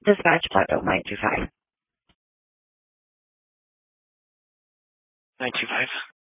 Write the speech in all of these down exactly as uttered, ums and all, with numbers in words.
Dispatch Plateau nine two five. nine two five.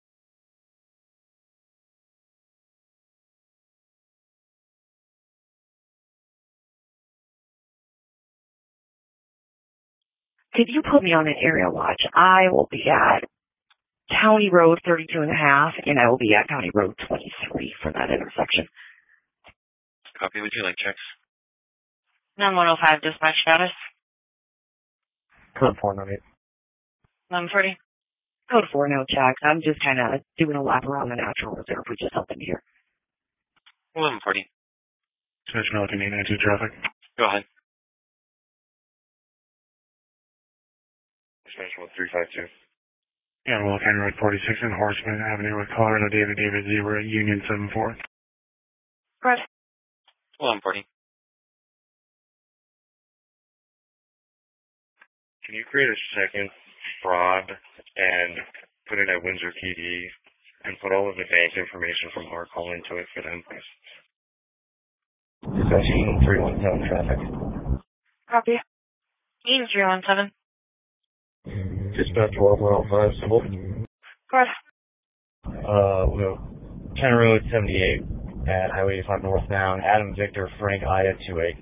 Could you put me on an area watch? I will be at County Road thirty-two and a half, and I will be at County Road twenty-three for that intersection. Copy. Would you like checks? nine one oh five dispatch status. Code four no eight. eleven forty. Code four, no checks. I'm just kind of doing a lap around the Natural Reserve. We just opened here. eleven forty. Dispatch Pelican eight ninety-two traffic. Go ahead. Dispatch one three five two. Yeah, well, County Road forty-six and Horseman Avenue with Colorado David David Zebra Union seven four. Good. eleven forty. Can you create a second fraud and put it at Windsor P D and put all of the bank information from our call into it for them, please? Dispatch Eaton three one seven traffic. Copy. Eaton three one seven. Dispatch twelve one oh five, civil. Good. Uh, we'll County Road seventy-eight at Highway eighty-five northbound, Adam Victor Frank Ida two eight.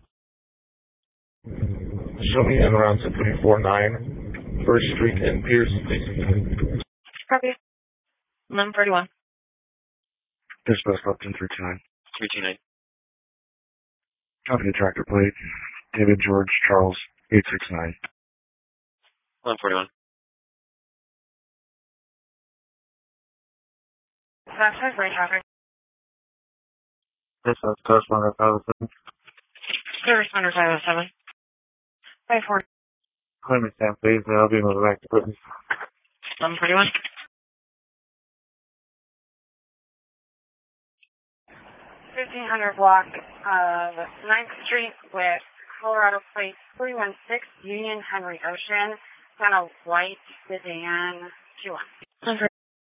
Show me in around six four nine, First Street and Pierce. Copy. eleven forty-one. Dispatch Upton three two nine. three two nine. Copy the tractor plate. David George Charles eight six nine. eleven forty-one. Dispatch right traffic. Dispatch correspondent five oh seven. Good responder five oh seven. five four. Claimant Sam, please. I'll be moving back to Britain. eleven forty-one. fifteen hundred block of ninth Street with Colorado plate three one six Union Henry Ocean. Got a white sedan. two one.